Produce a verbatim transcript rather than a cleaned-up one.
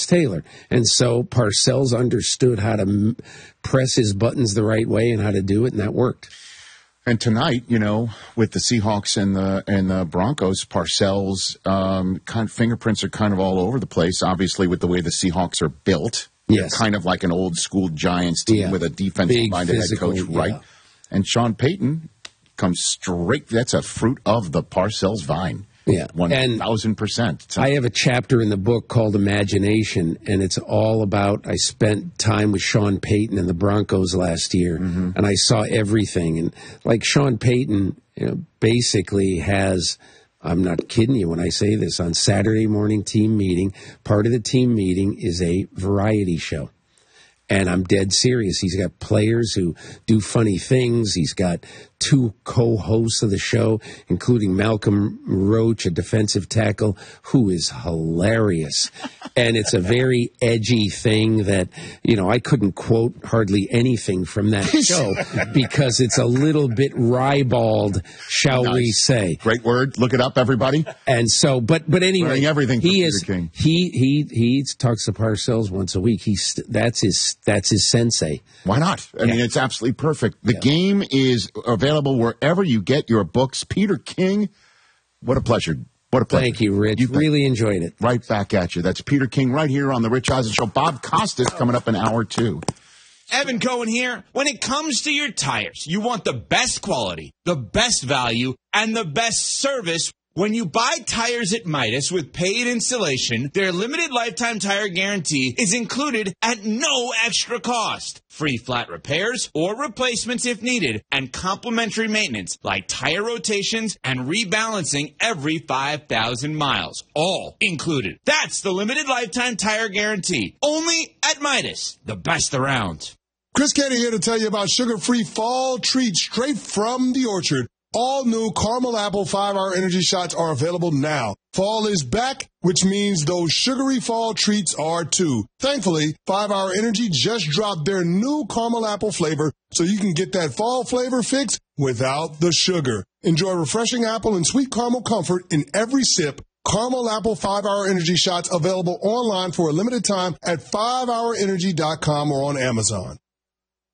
Lawrence Taylor. And so Parcells understood how to m- press his buttons the right way and how to do it, and that worked. And tonight, you know, with the Seahawks and the and the Broncos, Parcells' um, kind of fingerprints are kind of all over the place, obviously, with the way the Seahawks are built. Yes. They're kind of like an old-school Giants team yeah. with a defensive-minded head coach, yeah. right? And Sean Payton comes straight – that's a fruit of the Parcells vine. Yeah. one thousand percent. I have a chapter in the book called Imagination, and it's all about, I spent time with Sean Payton and the Broncos last year, mm-hmm. and I saw everything. And like Sean Payton, you know, basically has, I'm not kidding you when I say this, on Saturday morning team meeting, part of the team meeting is a variety show. And I'm dead serious. He's got players who do funny things. He's got two co-hosts of the show, including Malcolm Roach, a defensive tackle, who is hilarious. And it's a very edgy thing that, you know, I couldn't quote hardly anything from that show because it's a little bit ribald, shall nice. we say. Great word. Look it up, everybody. And so, but but anyway, learning everything from he Peter is King. he he he talks to Parcells once a week. He's that's his that's his sensei. Why not? I yeah. mean, it's absolutely perfect. The yeah. game is available wherever you get your books. Peter King, what a pleasure. What a pleasure. Thank you, Rich. You really enjoyed it. Right back at you. That's Peter King right here on The Rich Eisen Show. Bob Costas coming up in hour two. Evan Cohen here. When it comes to your tires, you want the best quality, the best value, and the best service. When you buy tires at Midas with paid installation, their limited lifetime tire guarantee is included at no extra cost. Free flat repairs or replacements if needed, and complimentary maintenance like tire rotations and rebalancing every five thousand miles. All included. That's the limited lifetime tire guarantee. Only at Midas, the best around. Chris Canty here to tell you about sugar-free fall treats straight from the orchard. All new caramel apple five-hour energy shots are available now. Fall is back, which means those sugary fall treats are too. Thankfully, five-hour Energy just dropped their new caramel apple flavor, so you can get that fall flavor fix without the sugar. Enjoy refreshing apple and sweet caramel comfort in every sip. Caramel apple five-hour energy shots available online for a limited time at five hour energy dot com or on Amazon.